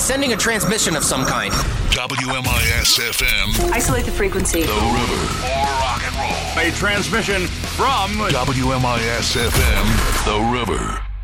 sending a transmission of some kind. WMIS-FM. Isolate the frequency. The River. More rock and roll. A transmission from WMIS-FM. The River.